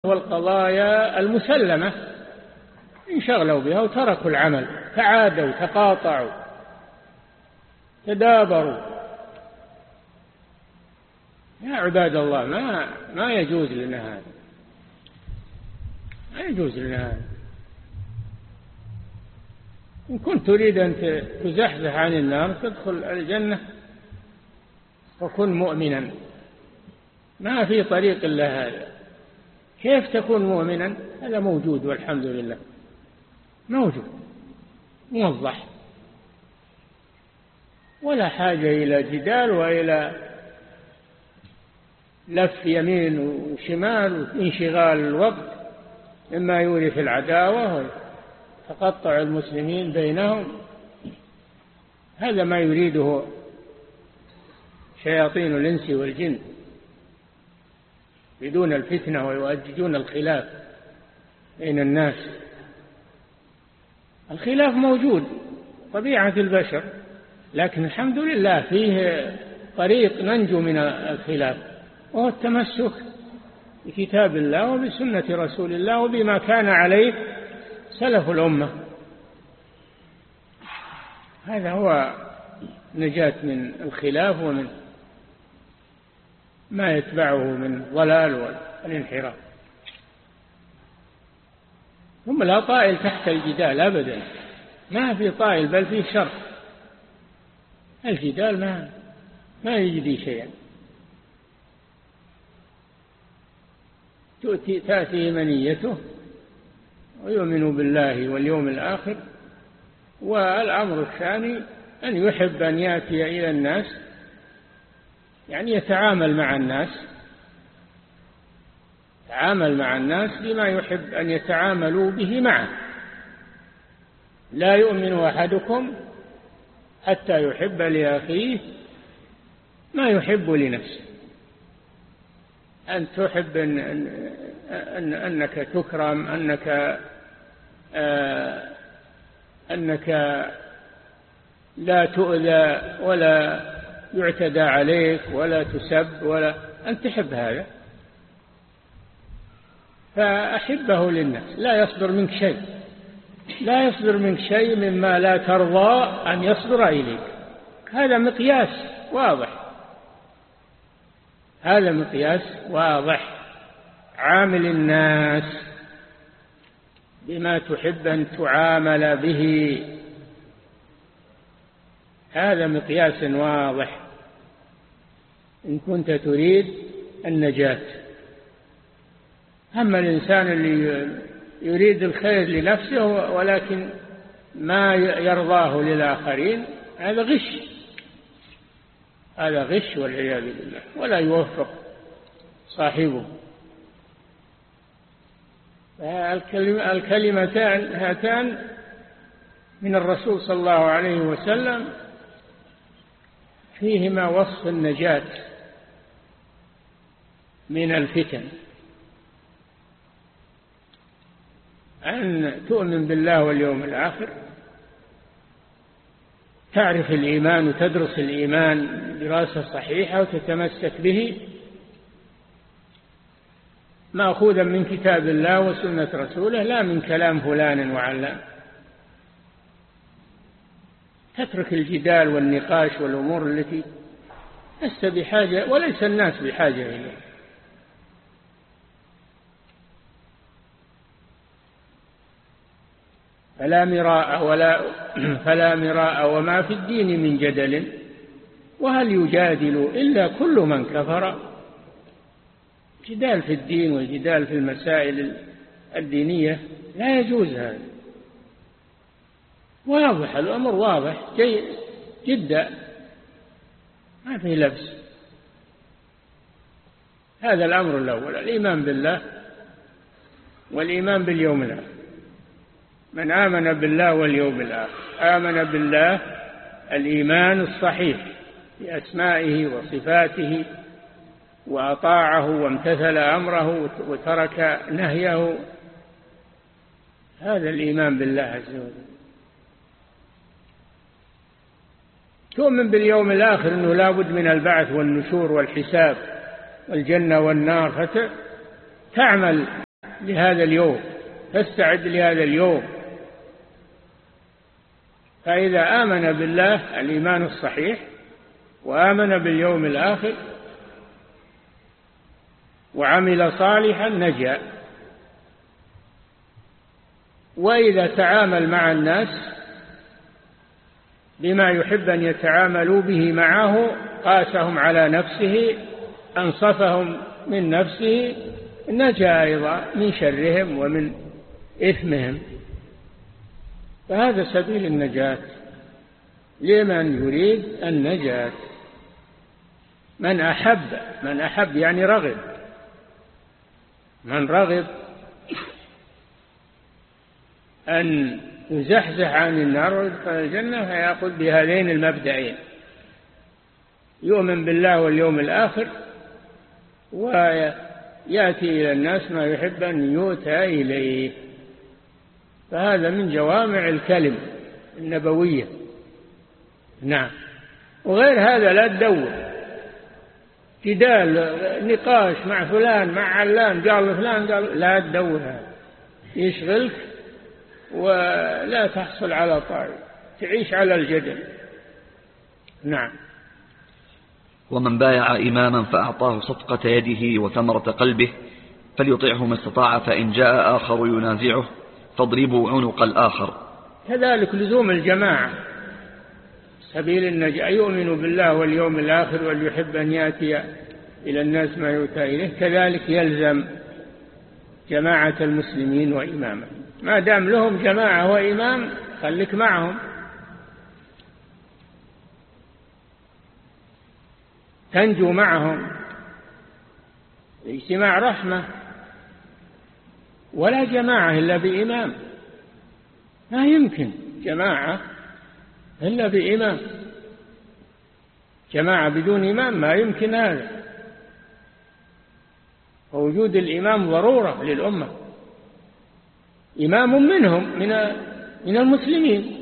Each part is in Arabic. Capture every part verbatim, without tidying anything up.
والقضايا المسلمة انشغلوا بها وتركوا العمل، تعادوا تقاطعوا تدابروا. يا عباد الله، ما ما يجوز لنا هذا، ما يجوز لنا هذا. إن كنت تريد أن تزحزح عن النار تدخل الجنة وكن مؤمنا، ما في طريق إلا هذا. كيف تكون مؤمنا؟ هذا موجود والحمد لله، موجود موضح، ولا حاجة إلى جدال وإلى لف يمين وشمال وانشغال الوقت مما يورث العداوة وتقطع المسلمين بينهم. هذا ما يريده شياطين الإنس والجن، يريدون الفتنة ويؤججون الخلاف بين الناس. الخلاف موجود طبيعة البشر، لكن الحمد لله فيه طريق ننجو من الخلاف، وهو التمسك بكتاب الله وبسنة رسول الله وبما كان عليه سلف الأمة. هذا هو نجاة من الخلاف ومن ما يتبعه من ضلال والانحراف. ثم لا طائل تحت الجدال أبدا، ما في طائل بل فيه شر. الجدال ما ما يجدي شيئا. تؤتي تأتي منيته ويؤمن بالله واليوم الآخر، والأمر الثاني أن يحب أن يأتي إلى الناس، يعني يتعامل مع الناس، يتعامل مع الناس بما يحب أن يتعاملوا به معه. لا يؤمن أحدكم حتى يحب لأخيه ما يحب لنفسه. أن تحب أن أن أنك تكرم، أنك آه أنك لا تؤذى ولا يعتدى عليك ولا تسب، ولا أن تحب هذا، فأحبه للناس. لا يصدر منك شيء، لا يصدر منك شيء مما لا ترضى أن يصدر إليك. هذا مقياس واضح، هذا مقياس واضح. عامل الناس بما تحب أن تعامل به، هذا مقياس واضح إن كنت تريد النجاة. أما الإنسان اللي يريد الخير لنفسه ولكن ما يرضاه للآخرين، هذا غش، هذا غش والعياذ بالله، ولا يوفق صاحبه. الكلمتان هاتان من الرسول صلى الله عليه وسلم فيهما وصف النجاة من الفتن، أن تؤمن بالله واليوم الآخر، تعرف الإيمان وتدرس الإيمان دراسة صحيحة وتتمسك به مأخوذا من كتاب الله وسنة رسوله، لا من كلام فلان وعلان. تترك الجدال والنقاش والأمور التي لست بحاجة وليس الناس بحاجة إليها. فلا مراء ولا فلا مراء وما في الدين من جدل، وهل يجادل إلا كل من كفر. جدال في الدين والجدال في المسائل الدينية لا يجوز، هذا واضح، الأمر واضح جيد جدا، ما فيه لبس. هذا الأمر الأول، الإيمان بالله والإيمان باليوم الآخر. من آمن بالله واليوم الآخر آمن بالله الإيمان الصحيح بأسمائه وصفاته، وأطاعه وامتثل أمره وترك نهيه. هذا الإيمان بالله عز وجل. تؤمن باليوم الآخر أنه لا بد من البعث والنشور والحساب والجنة والنار، فتعمل لهذا اليوم، تستعد لهذا اليوم. فإذا آمن بالله الإيمان الصحيح وآمن باليوم الآخر وعمل صالحا نجا. وإذا تعامل مع الناس بما يحب أن يتعاملوا به معه قاسهم على نفسه، أنصفهم من نفسه، نجا أيضا من شرهم ومن إثمهم. فهذا سبيل النجاة لمن يريد النجاة. من أحب من أحب يعني رغب، من رغب أن يزحزح عن النار ويدخل الجنة فيأخذ بهذين المبدئين: يؤمن بالله واليوم الآخر، ويأتي إلى الناس ما يحب أن يؤتى إليه. فهذا من جوامع الكلم النبوية. نعم. وغير هذا لا تدور جدال نقاش مع فلان مع علان قال فلان قال، لا تدور، هذا يشغلك ولا تحصل على طائر، تعيش على الجدل. نعم. ومن بايع إماما فأعطاه صدقة يده وثمرة قلبه فليطعه ما استطاع، فإن جاء آخر ينازعه فاضربوا عنق الآخر. كذلك لزوم الجماعة سبيل النجاة، يؤمن بالله واليوم الآخر وليحب أن يأتي إلى الناس ما يؤتى إليه. كذلك يلزم جماعة المسلمين وإمامهم، ما دام لهم جماعة وإمام خليك معهم، تنجو معهم. الاجتماع رحمة، ولا جماعة إلا بإمام، ما يمكن جماعة إلا بإمام، جماعة بدون إمام ما يمكن هذا. ووجود الإمام ضرورة للأمة، إمام منهم من من المسلمين.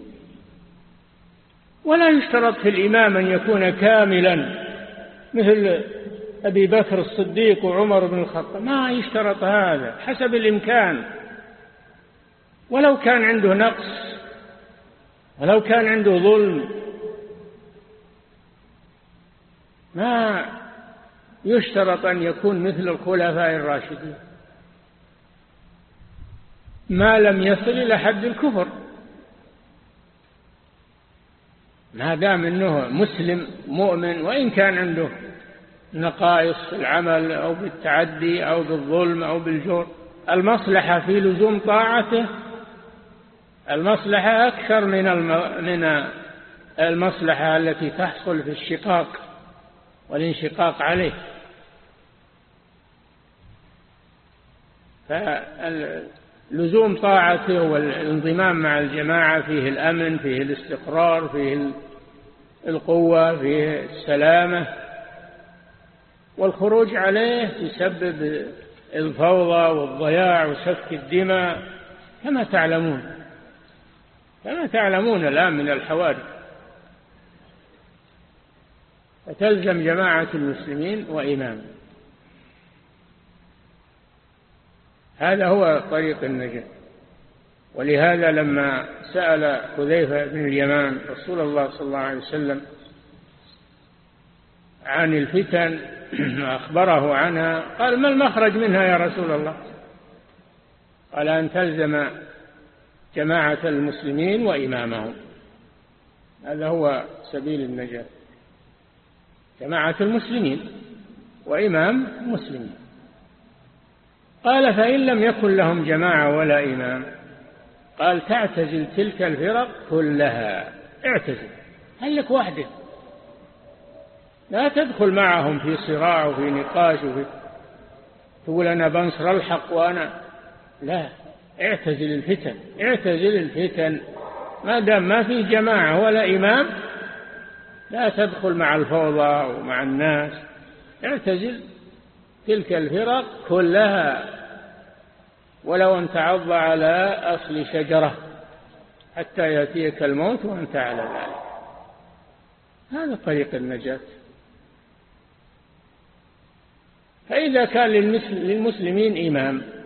ولا يشترط في الإمام أن يكون كاملا مثل أبي بكر الصديق وعمر بن الخطاب، ما يشترط هذا، حسب الإمكان. ولو كان عنده نقص، ولو كان عنده ظلم، ما يشترط أن يكون مثل الخلفاء الراشدين ما لم يصل إلى حد الكفر، ما دام أنه مسلم مؤمن وإن كان عنده نقائص في العمل أو بالتعدي أو بالظلم أو بالجور. المصلحة في لزوم طاعته، المصلحة أكثر من من المصلحة التي تحصل في الشقاق والانشقاق عليه. فلزوم طاعته والانضمام مع الجماعة فيه الأمن، فيه الاستقرار، فيه القوة، فيه السلامة. والخروج عليه يسبب الفوضى والضياع وسفك الدماء كما تعلمون كما تعلمون الآن من الحوادث. فتلزم جماعة المسلمين وإمام، هذا هو طريق النجاة. ولهذا لما سأل حذيفة بن اليمان رسول الله صلى الله عليه وسلم عن الفتن أخبره عنها، قال: ما المخرج منها يا رسول الله؟ قال: أن تلزم جماعة المسلمين وإمامهم، هذا هو سبيل النجاة، جماعة المسلمين وإمام مسلمين. قال: فإن لم يكن لهم جماعة ولا إمام؟ قال: تعتزل تلك الفرق كلها، اعتزل، هل لك وحده، لا تدخل معهم في صراع وفي نقاش وفي تقول أنا بنصر الحق وأنا لا، اعتزل الفتن، اعتزل الفتن، ما دام ما في جماعة ولا إمام لا تدخل مع الفوضى ومع الناس، اعتزل تلك الفرق كلها ولو أن تعض على أصل شجرة حتى يأتيك الموت وأنت على ذلك. هذا طريق النجاة. فإذا كان للمسلمين إمام